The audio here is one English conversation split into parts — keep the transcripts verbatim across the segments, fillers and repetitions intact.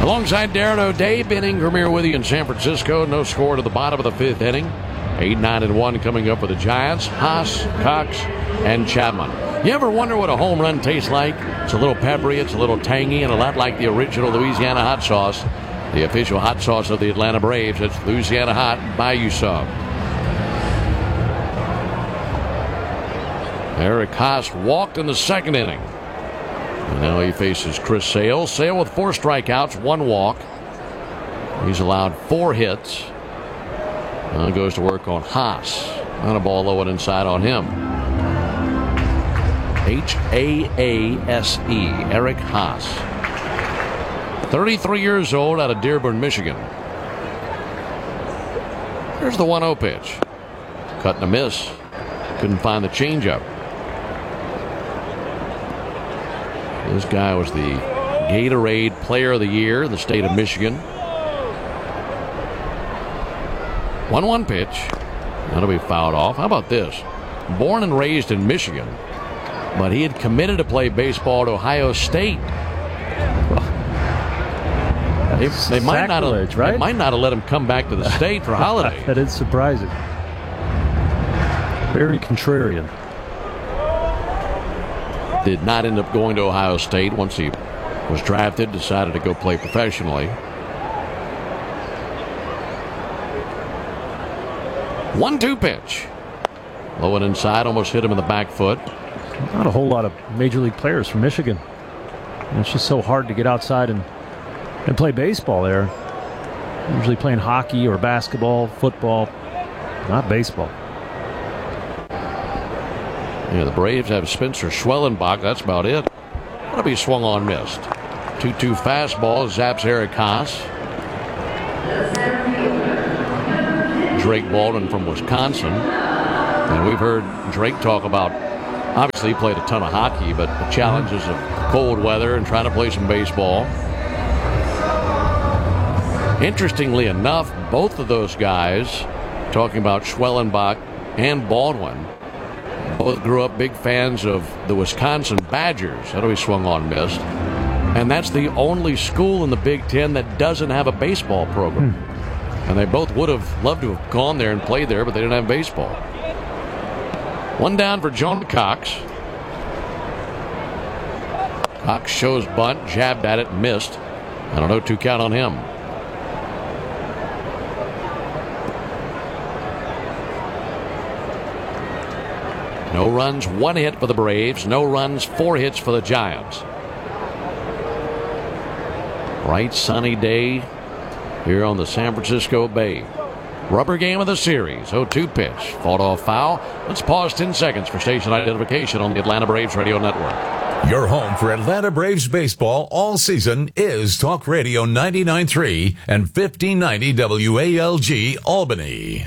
Alongside Darren O'Day, Ben Ingram here with you in San Francisco. No score to the bottom of the fifth inning. eight, nine, and one coming up for the Giants. Haas, Cox, and Chapman. You ever wonder what a home run tastes like? It's a little peppery, it's a little tangy, and a lot like the original Louisiana hot sauce. The official hot sauce of the Atlanta Braves. It's Louisiana Hot. Buy you some. Eric Haas walked in the second inning. And now he faces Chris Sale. Sale with four strikeouts, one walk. He's allowed four hits. Now goes to work on Haas. On a ball low and inside on him. H A A S E, Eric Haas. thirty-three years old, out of Dearborn, Michigan. Here's the one oh pitch. Cut and a miss. Couldn't find the changeup. This guy was the Gatorade Player of the Year in the state of Michigan. one one pitch. That'll be fouled off. How about this? Born and raised in Michigan, but he had committed to play baseball at Ohio State. They, they might not have, right? They might not have let him come back to the state for holiday. That is surprising. Very contrarian. Did not end up going to Ohio State once he was drafted. Decided to go play professionally. one two pitch. Low and inside, almost hit him in the back foot. Not a whole lot of major league players from Michigan. And it's just so hard to get outside and, and play baseball there. Usually playing hockey or basketball, football, not baseball. Yeah, the Braves have Spencer Schwellenbach. That's about it. That'll be swung on, missed. two two fastball zaps Eric Haas. Drake Baldwin from Wisconsin. And we've heard Drake talk about, obviously he played a ton of hockey, but the challenges of cold weather and trying to play some baseball. Interestingly enough, both of those guys, talking about Schwellenbach and Baldwin, both grew up big fans of the Wisconsin Badgers. That'll be swung on, missed. And that's the only school in the Big Ten that doesn't have a baseball program. Hmm. And they both would have loved to have gone there and played there, but they didn't have baseball. One down for Jonah Cox. Cox shows bunt, jabbed at it, missed. I don't know, two count on him. No runs, one hit for the Braves. No runs, four hits for the Giants. Bright sunny day here on the San Francisco Bay. Rubber game of the series. oh two pitch. Fought off foul. Let's pause ten seconds for station identification on the Atlanta Braves Radio Network. Your home for Atlanta Braves baseball all season is Talk Radio ninety-nine point three and fifteen ninety W A L G Albany.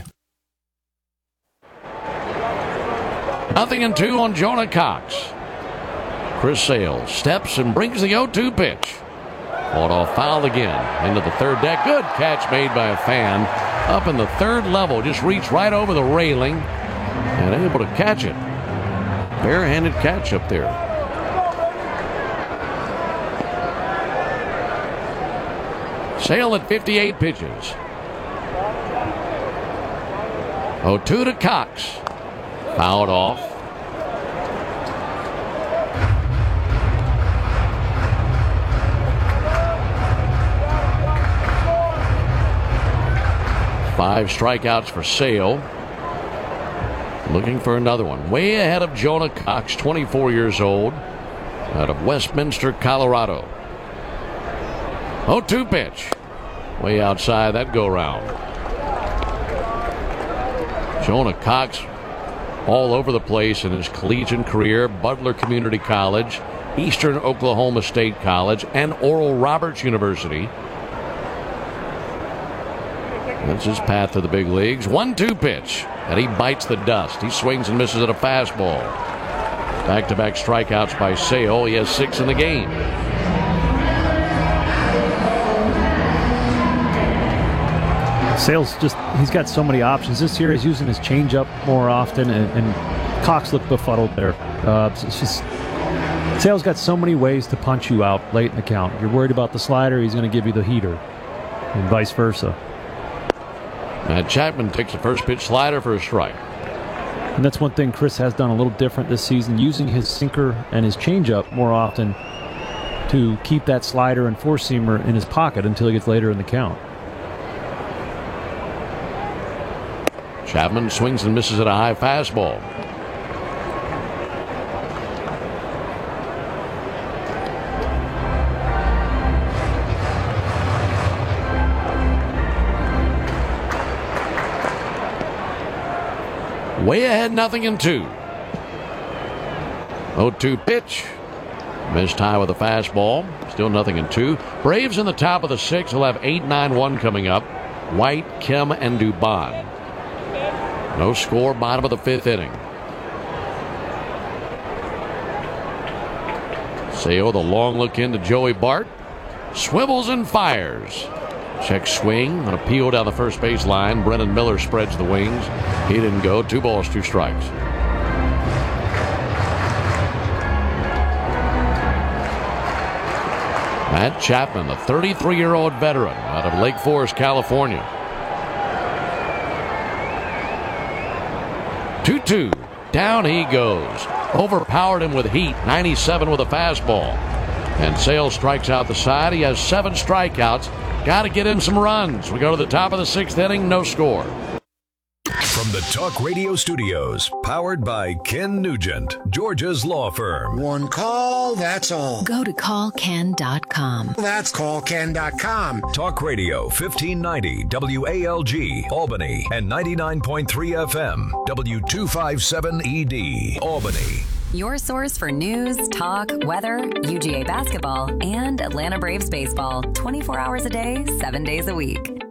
Nothing in two on Jonah Cox. Chris Sale steps and brings the oh two pitch. Fought off foul again. Into the third deck. Good catch made by a fan. Up in the third level. Just reached right over the railing and able to catch it. Barehanded catch up there. Sale at fifty-eight pitches. oh two to Cox. Fouled off. Five strikeouts for Sale. Looking for another one. Way ahead of Jonah Cox, twenty-four years old, out of Westminster, Colorado. oh two pitch. Way outside that go-round. Jonah Cox all over the place in his collegiate career. Butler Community College, Eastern Oklahoma State College, and Oral Roberts University. That's his path to the big leagues. one two pitch, and he bites the dust. He swings and misses at a fastball. Back-to-back strikeouts by Sale. He has six in the game. Sale's just, he's got so many options. This year he's using his changeup more often, and, and Cox looked befuddled there. Uh, it's just Sale's got so many ways to punch you out late in the count. You're worried about the slider, he's going to give you the heater, and vice versa. Matt Chapman takes the first pitch slider for a strike. And that's one thing Chris has done a little different this season, using his sinker and his changeup more often to keep that slider and four-seamer in his pocket until he gets later in the count. Chapman swings and misses at a high fastball. Way ahead, nothing in two. oh two pitch. Missed high with a fastball. Still nothing in two. Braves in the top of the sixth. Will have eight nine one coming up. White, Kim, and Dubon. No score, bottom of the fifth inning. Sale, the long look into Joey Bart. Swivels and fires. Check swing on a peel down the first base line. Brennan Miller spreads the wings. He didn't go. Two balls, two strikes. Matt Chapman, the thirty-three-year-old veteran out of Lake Forest, California. two two. Down he goes. Overpowered him with heat. ninety-seven with a fastball. And Sale strikes out the side. He has seven strikeouts. Got to get him some runs. We go to the top of the sixth inning. No score. From the Talk Radio Studios, powered by Ken Nugent, Georgia's law firm. One call, that's all. Go to call ken dot com. That's call ken dot com. Talk Radio fifteen ninety W A L G, Albany, and ninety-nine point three F M, W two fifty-seven E D, Albany. Your source for news, talk, weather, U G A basketball, and Atlanta Braves baseball, twenty-four hours a day, seven days a week.